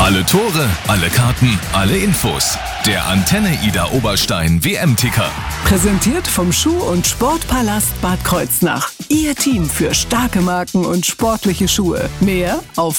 Alle Tore, alle Karten, alle Infos. Der Antenne Ida Oberstein WM-Ticker. Präsentiert vom Schuh- und Sportpalast Bad Kreuznach. Ihr Team für starke Marken und sportliche Schuhe. Mehr auf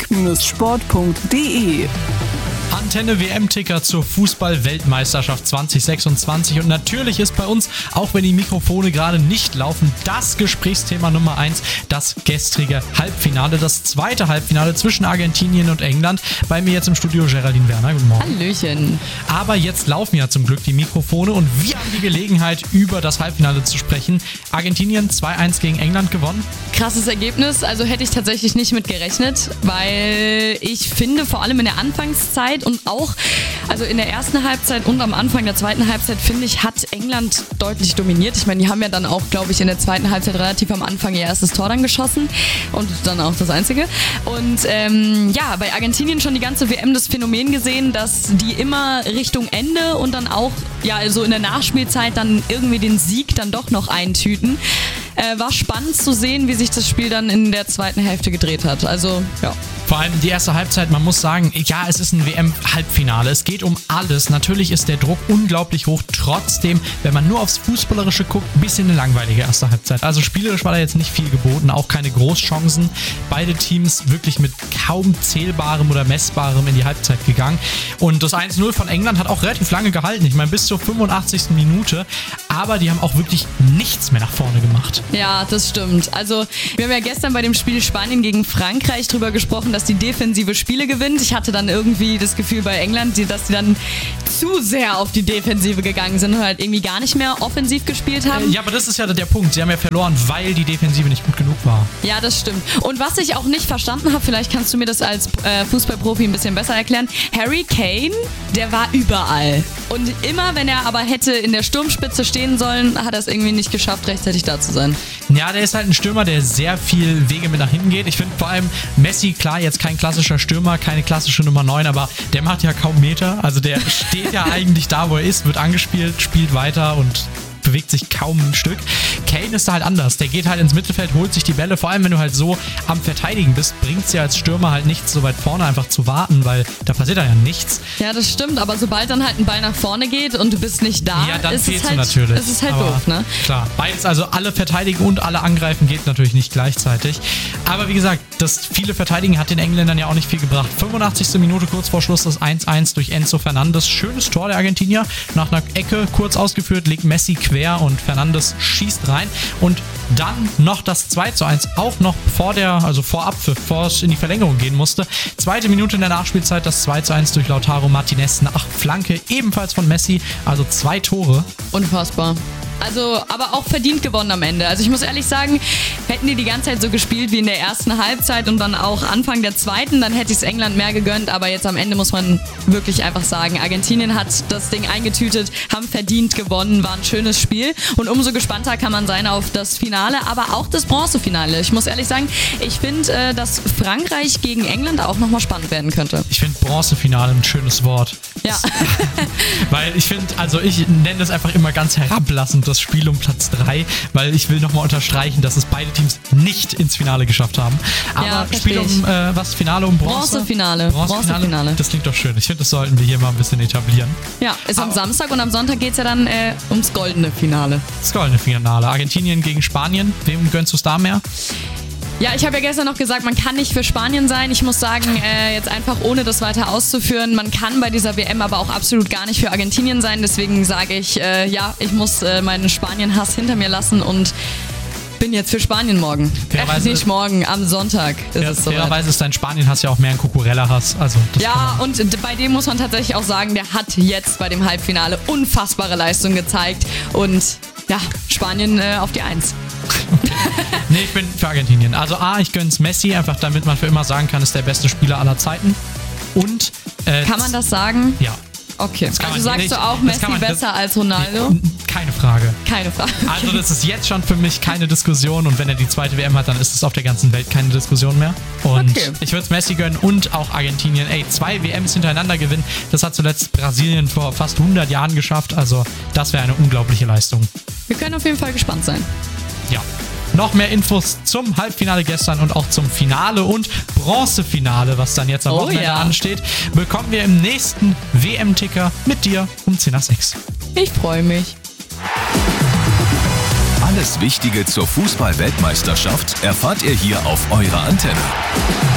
frank-sport.de. Antenne WM-Ticker zur Fußball-Weltmeisterschaft 2026. Und natürlich ist bei uns, auch wenn die Mikrofone gerade nicht laufen, das Gesprächsthema Nummer 1, das gestrige Halbfinale, das zweite Halbfinale zwischen Argentinien und England. Bei mir jetzt im Studio Geraldine Werner. Guten Morgen. Hallöchen. Aber jetzt laufen ja zum Glück die Mikrofone und wir haben die Gelegenheit, über das Halbfinale zu sprechen. Argentinien 2-1 gegen England gewonnen. Krasses Ergebnis, also hätte ich tatsächlich nicht mit gerechnet, weil ich finde, vor allem in der Anfangszeit und auch also in der ersten Halbzeit und am Anfang der zweiten Halbzeit, finde ich, hat England deutlich dominiert. Ich meine, die haben ja dann auch, glaube ich, in der zweiten Halbzeit relativ am Anfang ihr erstes Tor dann geschossen und dann auch das einzige. Und ja, bei Argentinien schon die ganze WM das Phänomen gesehen, dass die immer Richtung Ende und dann auch ja so in der Nachspielzeit dann irgendwie den Sieg dann doch noch eintüten. War spannend zu sehen, wie sich das Spiel dann in der zweiten Hälfte gedreht hat. Also, ja. Vor allem die erste Halbzeit, man muss sagen, ja, es ist ein WM-Halbfinale. Es geht um alles. Natürlich ist der Druck unglaublich hoch. Trotzdem, wenn man nur aufs Fußballerische guckt, ein bisschen eine langweilige erste Halbzeit. Also spielerisch war da jetzt nicht viel geboten, auch keine Großchancen. Beide Teams wirklich mit kaum Zählbarem oder Messbarem in die Halbzeit gegangen. Und das 1-0 von England hat auch relativ lange gehalten. Ich meine, bis zur 85. Minute. Aber die haben auch wirklich nichts mehr nach vorne gemacht. Ja, das stimmt. Also, wir haben ja gestern bei dem Spiel Spanien gegen Frankreich drüber gesprochen, dass die Defensive Spiele gewinnt. Ich hatte dann irgendwie das Gefühl bei England, dass die dann zu sehr auf die Defensive gegangen sind und halt irgendwie gar nicht mehr offensiv gespielt haben. Ja, aber das ist ja der Punkt. Sie haben ja verloren, weil die Defensive nicht gut genug war. Ja, das stimmt. Und was ich auch nicht verstanden habe, vielleicht kannst du mir das als Fußballprofi ein bisschen besser erklären. Harry Kane, der war überall. Und immer, wenn er aber hätte in der Sturmspitze stehen sollen, hat er es irgendwie nicht geschafft, rechtzeitig da zu sein. Ja, der ist halt ein Stürmer, der sehr viel Wege mit nach hinten geht. Ich finde vor allem Messi, klar, jetzt kein klassischer Stürmer, keine klassische Nummer 9, aber der macht ja kaum Meter. Also der steht ja eigentlich da, wo er ist, wird angespielt, spielt weiter und bewegt sich kaum ein Stück. Kane ist da halt anders. Der geht halt ins Mittelfeld, holt sich die Bälle. Vor allem, wenn du halt so am Verteidigen bist, bringt es ja als Stürmer halt nichts, so weit vorne einfach zu warten, weil da passiert dann ja nichts. Ja, das stimmt. Aber sobald dann halt ein Ball nach vorne geht und du bist nicht da, ja, dann ist fehlst es halt, du natürlich. ist es halt aber doof, ne? Klar, beides, also alle verteidigen und alle angreifen geht natürlich nicht gleichzeitig. Aber wie gesagt, das viele Verteidigen hat den Engländern ja auch nicht viel gebracht. 85. Minute kurz vor Schluss das 1-1 durch Enzo Fernandes. Schönes Tor der Argentinier. Nach einer Ecke kurz ausgeführt, legt Messi quer und Fernandes schießt rein. Und dann noch das 2-1, auch noch vorab, bevor es in die Verlängerung gehen musste. Zweite Minute in der Nachspielzeit, das 2-1 durch Lautaro Martinez nach Flanke, ebenfalls von Messi, also 2 Tore. Unfassbar. Also, aber auch verdient gewonnen am Ende. Also ich muss ehrlich sagen, hätten die ganze Zeit so gespielt wie in der ersten Halbzeit und dann auch Anfang der zweiten, dann hätte ich es England mehr gegönnt. Aber jetzt am Ende muss man wirklich einfach sagen, Argentinien hat das Ding eingetütet, haben verdient gewonnen, war ein schönes Spiel. Und umso gespannter kann man sein auf das Finale, aber auch das Bronzefinale. Ich muss ehrlich sagen, ich finde, dass Frankreich gegen England auch nochmal spannend werden könnte. Ich finde Bronzefinale ein schönes Wort. Ja. Weil ich finde, also ich nenne das einfach immer ganz herablassend, das Spiel um Platz 3, weil ich will nochmal unterstreichen, dass es beide Teams nicht ins Finale geschafft haben. Aber ja, Spiel um Finale um Bronze? Bronzefinale. Das klingt doch schön. Ich finde, das sollten wir hier mal ein bisschen etablieren. Ja, ist am Samstag und am Sonntag geht es ja dann ums goldene Finale. Das goldene Finale. Argentinien gegen Spanien. Wem gönnst du es da mehr? Ja, ich habe ja gestern noch gesagt, man kann nicht für Spanien sein. Ich muss sagen, jetzt einfach ohne das weiter auszuführen, man kann bei dieser WM aber auch absolut gar nicht für Argentinien sein. Deswegen sage ich, ja, ich muss meinen Spanien-Hass hinter mir lassen und bin jetzt für Spanien morgen. Nicht morgen, am Sonntag ist es soweit. Fairerweise ist dein Spanien-Hass ja auch mehr ein Kukurella-Hass. Also ja, und bei dem muss man tatsächlich auch sagen, der hat jetzt bei dem Halbfinale unfassbare Leistung gezeigt und ja, Spanien auf die 1. Nee, ich bin für Argentinien. Also ich gönn's Messi, einfach damit man für immer sagen kann, ist der beste Spieler aller Zeiten. Und kann man das sagen? Ja. Okay, also sagst du auch Messi besser als Ronaldo? Keine Frage. Keine Frage. Also das ist jetzt schon für mich keine Diskussion und wenn er die zweite WM hat, dann ist es auf der ganzen Welt keine Diskussion mehr. Und ich würde es Messi gönnen und auch Argentinien. 2 WMs hintereinander gewinnen, das hat zuletzt Brasilien vor fast 100 Jahren geschafft. Also das wäre eine unglaubliche Leistung. Wir können auf jeden Fall gespannt sein. Ja. noch mehr Infos zum Halbfinale gestern und auch zum Finale und Bronzefinale, was dann jetzt am Wochenende ansteht, bekommen wir im nächsten WM-Ticker mit dir um 10:06. Ich freue mich. Alles Wichtige zur Fußball-Weltmeisterschaft erfahrt ihr hier auf eurer Antenne.